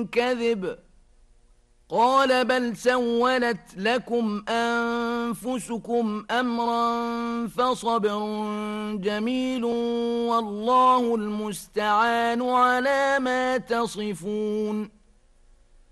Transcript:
كذب قال بل سولت لكم أنفسكم أمرا فصبر جميل والله المستعان على ما تصفون